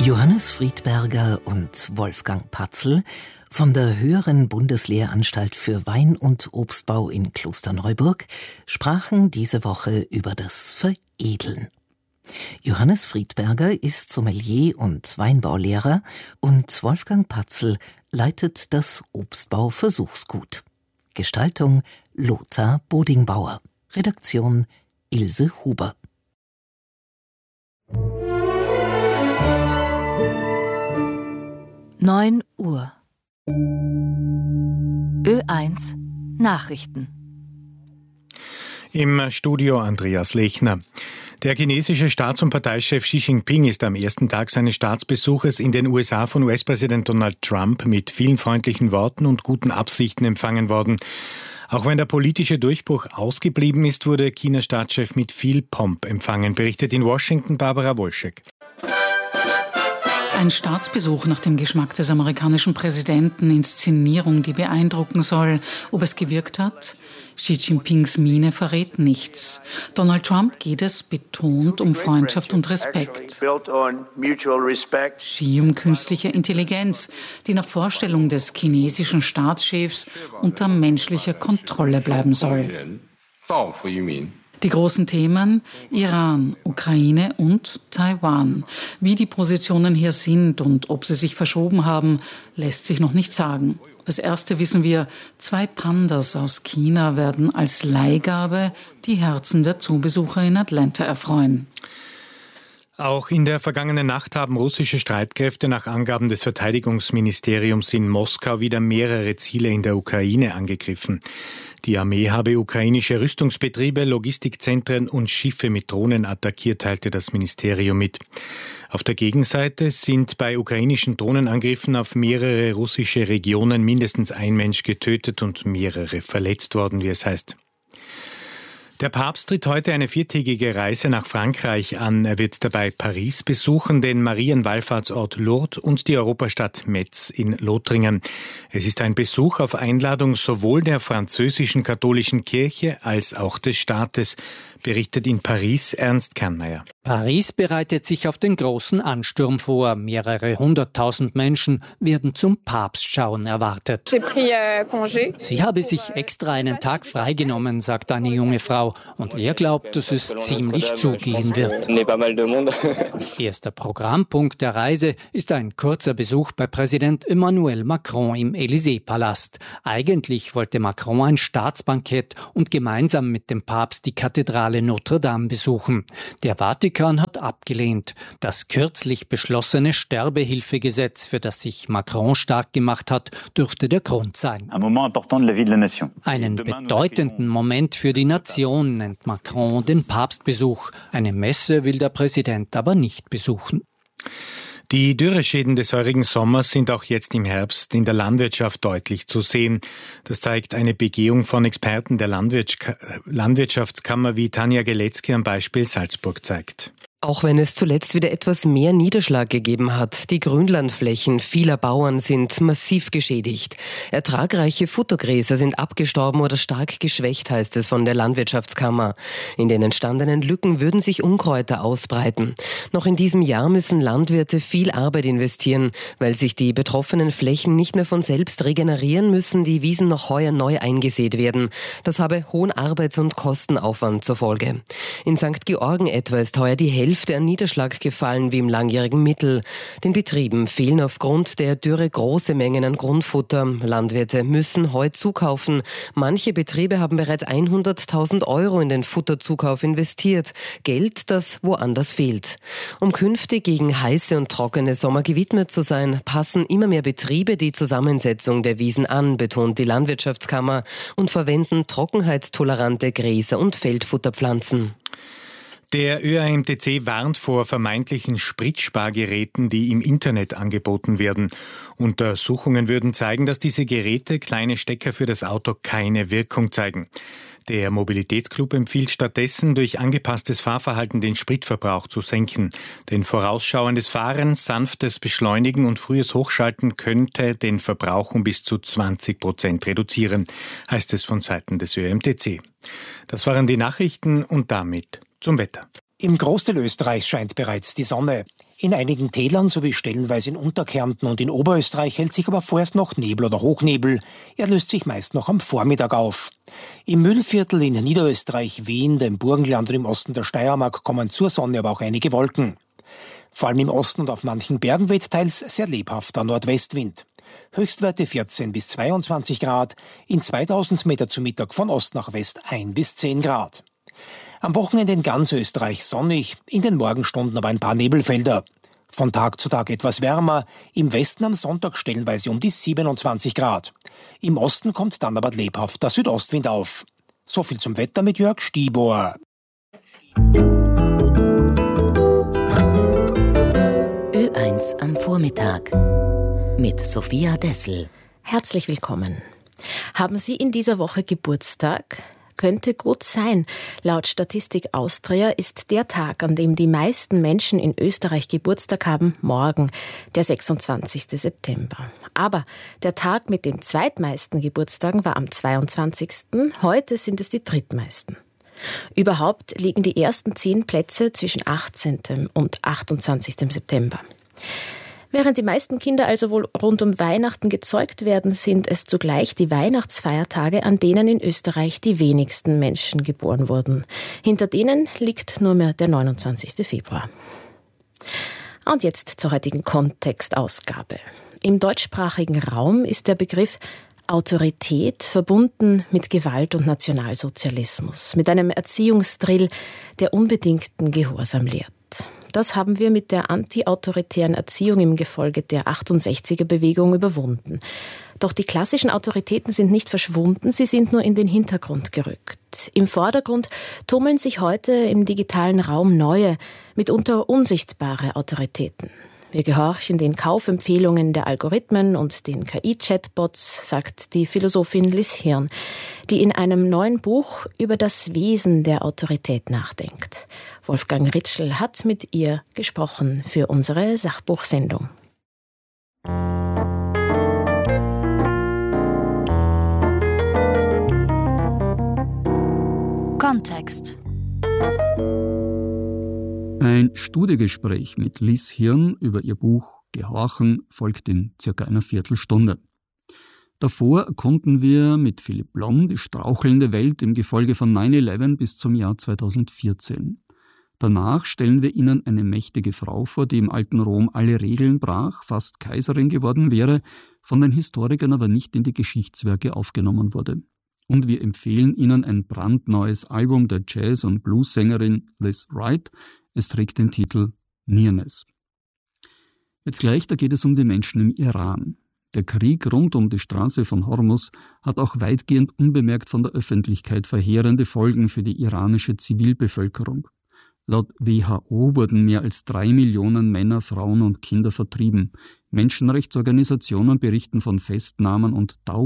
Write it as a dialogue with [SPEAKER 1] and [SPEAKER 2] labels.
[SPEAKER 1] Johannes Friedberger und Wolfgang Patzl von der Höheren Bundeslehranstalt für Wein- und Obstbau in Klosterneuburg sprachen diese Woche über das Veredeln. Johannes Friedberger ist Sommelier und Weinbaulehrer und Wolfgang Patzl leitet das Obstbau-Versuchsgut. Gestaltung Lothar Bodingbauer. Redaktion Ilse Huber.
[SPEAKER 2] Neun Uhr. Ö1 Nachrichten.
[SPEAKER 3] Im Studio Andreas Lechner. Der chinesische Staats- und Parteichef Xi Jinping ist am ersten Tag seines Staatsbesuches in den USA von US-Präsident Donald Trump mit vielen freundlichen Worten und guten Absichten empfangen worden. Auch wenn der politische Durchbruch ausgeblieben ist, wurde Chinas Staatschef mit viel Pomp empfangen, berichtet in Washington Barbara Wolschek.
[SPEAKER 4] Ein Staatsbesuch nach dem Geschmack des amerikanischen Präsidenten, Inszenierung, die beeindrucken soll. Ob es gewirkt hat? Xi Jinpings Miene verrät nichts. Donald Trump geht es betont um Freundschaft und Respekt. Xi um künstliche Intelligenz, die nach Vorstellung des chinesischen Staatschefs unter menschlicher Kontrolle bleiben soll. Die großen Themen Iran, Ukraine und Taiwan. Wie die Positionen hier sind und ob sie sich verschoben haben, lässt sich noch nicht sagen. Das Erste wissen wir, 2 Pandas aus China werden als Leihgabe die Herzen der Zoobesucher in Atlanta erfreuen.
[SPEAKER 3] Auch in der vergangenen Nacht haben russische Streitkräfte nach Angaben des Verteidigungsministeriums in Moskau wieder mehrere Ziele in der Ukraine angegriffen. Die Armee habe ukrainische Rüstungsbetriebe, Logistikzentren und Schiffe mit Drohnen attackiert, teilte das Ministerium mit. Auf der Gegenseite sind bei ukrainischen Drohnenangriffen auf mehrere russische Regionen mindestens ein Mensch getötet und mehrere verletzt worden, wie es heißt. Der Papst tritt heute eine 4-tägige Reise nach Frankreich an. Er wird dabei Paris besuchen, den Marienwallfahrtsort Lourdes und die Europastadt Metz in Lothringen. Es ist ein Besuch auf Einladung sowohl der französischen katholischen Kirche als auch des Staates, berichtet in Paris Ernst Kernmeier.
[SPEAKER 5] Paris bereitet sich auf den großen Ansturm vor. Mehrere 100.000 Menschen werden zum Papstschauen erwartet. Sie habe sich extra einen Tag freigenommen, sagt eine junge Frau. Und er glaubt, dass es ziemlich zugehen wird. Erster Programmpunkt der Reise ist ein kurzer Besuch bei Präsident Emmanuel Macron im Élysée-Palast. Eigentlich wollte Macron ein Staatsbankett und gemeinsam mit dem Papst die Kathedrale Notre Dame besuchen. Der Vatikan hat abgelehnt. Das kürzlich beschlossene Sterbehilfegesetz, für das sich Macron stark gemacht hat, dürfte der Grund sein. Einen bedeutenden Moment für die Nation nennt Macron den Papstbesuch. Eine Messe will der Präsident aber nicht besuchen.
[SPEAKER 3] Die Dürreschäden des heurigen Sommers sind auch jetzt im Herbst in der Landwirtschaft deutlich zu sehen. Das zeigt eine Begehung von Experten der Landwirtschaftskammer, wie Tanja Geletzky am Beispiel Salzburg zeigt.
[SPEAKER 6] Auch wenn es zuletzt wieder etwas mehr Niederschlag gegeben hat, die Grünlandflächen vieler Bauern sind massiv geschädigt. Ertragreiche Futtergräser sind abgestorben oder stark geschwächt, heißt es von der Landwirtschaftskammer. In den entstandenen Lücken würden sich Unkräuter ausbreiten. Noch in diesem Jahr müssen Landwirte viel Arbeit investieren, weil sich die betroffenen Flächen nicht mehr von selbst regenerieren müssen, die Wiesen noch heuer neu eingesät werden. Das habe hohen Arbeits- und Kostenaufwand zur Folge. In St. Georgen etwa ist heuer die Hälfte an Niederschlag gefallen wie im langjährigen Mittel. Den Betrieben fehlen aufgrund der Dürre große Mengen an Grundfutter. Landwirte müssen Heu zukaufen. Manche Betriebe haben bereits 100.000 Euro in den Futterzukauf investiert. Geld, das woanders fehlt. Um künftig gegen heiße und trockene Sommer gewidmet zu sein, passen immer mehr Betriebe die Zusammensetzung der Wiesen an, betont die Landwirtschaftskammer, und verwenden trockenheitstolerante Gräser und Feldfutterpflanzen.
[SPEAKER 3] Der ÖAMTC warnt vor vermeintlichen Spritspargeräten, die im Internet angeboten werden. Untersuchungen würden zeigen, dass diese Geräte, kleine Stecker für das Auto, keine Wirkung zeigen. Der Mobilitätsclub empfiehlt stattdessen, durch angepasstes Fahrverhalten den Spritverbrauch zu senken. Denn vorausschauendes Fahren, sanftes Beschleunigen und frühes Hochschalten könnte den Verbrauch um bis zu 20% reduzieren, heißt es von Seiten des ÖAMTC. Das waren die Nachrichten und damit zum Wetter.
[SPEAKER 7] Im Großteil Österreichs scheint bereits die Sonne. In einigen Tälern sowie stellenweise in Unterkärnten und in Oberösterreich hält sich aber vorerst noch Nebel oder Hochnebel. Er löst sich meist noch am Vormittag auf. Im Mühlviertel in Niederösterreich, Wien, dem Burgenland und im Osten der Steiermark kommen zur Sonne aber auch einige Wolken. Vor allem im Osten und auf manchen Bergen weht teils sehr lebhafter Nordwestwind. Höchstwerte 14 bis 22 Grad, in 2000 Meter zu Mittag von Ost nach West 1 bis 10 Grad. Am Wochenende in ganz Österreich sonnig, in den Morgenstunden aber ein paar Nebelfelder. Von Tag zu Tag etwas wärmer, im Westen am Sonntag stellenweise um die 27 Grad. Im Osten kommt dann aber lebhaft der Südostwind auf. So viel zum Wetter mit Jörg Stibor.
[SPEAKER 2] Ö1 am Vormittag mit Sophia Dessel.
[SPEAKER 8] Herzlich willkommen. Haben Sie in dieser Woche Geburtstag? Könnte gut sein. Laut Statistik Austria ist der Tag, an dem die meisten Menschen in Österreich Geburtstag haben, morgen, der 26. September. Aber der Tag mit den zweitmeisten Geburtstagen war am 22. Heute sind es die drittmeisten. Überhaupt liegen die ersten 10 Plätze zwischen 18. und 28. September. Während die meisten Kinder also wohl rund um Weihnachten gezeugt werden, sind es zugleich die Weihnachtsfeiertage, an denen in Österreich die wenigsten Menschen geboren wurden. Hinter denen liegt nur mehr der 29. Februar. Und jetzt zur heutigen Kontextausgabe. Im deutschsprachigen Raum ist der Begriff Autorität verbunden mit Gewalt und Nationalsozialismus, mit einem Erziehungsdrill, der unbedingten Gehorsam lehrt. Das haben wir mit der anti-autoritären Erziehung im Gefolge der 68er-Bewegung überwunden. Doch die klassischen Autoritäten sind nicht verschwunden, sie sind nur in den Hintergrund gerückt. Im Vordergrund tummeln sich heute im digitalen Raum neue, mitunter unsichtbare Autoritäten. Wir gehorchen den Kaufempfehlungen der Algorithmen und den KI-Chatbots, sagt die Philosophin Liz Hirn, die in einem neuen Buch über das Wesen der Autorität nachdenkt. Wolfgang Ritschl hat mit ihr gesprochen für unsere Sachbuchsendung.
[SPEAKER 2] Kontext.
[SPEAKER 9] Ein Studiegespräch mit Liz Hirn über ihr Buch Gehorchen folgt in circa einer Viertelstunde. Davor erkunden wir mit Philipp Blom die strauchelnde Welt im Gefolge von 9/11 bis zum Jahr 2014. Danach stellen wir Ihnen eine mächtige Frau vor, die im alten Rom alle Regeln brach, fast Kaiserin geworden wäre, von den Historikern aber nicht in die Geschichtswerke aufgenommen wurde. Und wir empfehlen Ihnen ein brandneues Album der Jazz- und Blues-Sängerin Liz Wright. Es trägt den Titel Nearness. Jetzt gleich, da geht es um die Menschen im Iran. Der Krieg rund um die Straße von Hormuz hat auch weitgehend unbemerkt von der Öffentlichkeit verheerende Folgen für die iranische Zivilbevölkerung. Laut WHO wurden mehr als 3 Millionen Männer, Frauen und Kinder vertrieben. Menschenrechtsorganisationen berichten von Festnahmen und